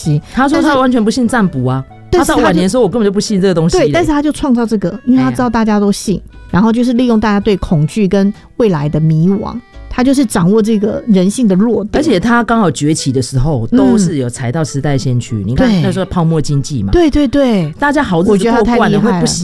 西。 他说他完全不信占卜啊，他到晚年说我根本就不信这个东西。 对，但是他就创造这个，因为他知道大家都信，然后就是利用大家对恐惧跟未来的迷惘。他就是掌握这个人性的弱点， 而且他刚好崛起的时候都是有踩到时代先驱。你看那时候泡沫经济嘛， 对对对， 大家好日子过惯了会不